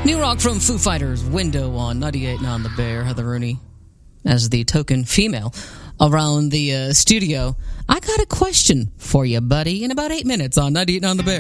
New rock from Foo Fighters, Window on 98 on the Bear. Heather Rooney as the token female around the studio. I got a question for you, buddy, in about 8 minutes on 98 on the Bear.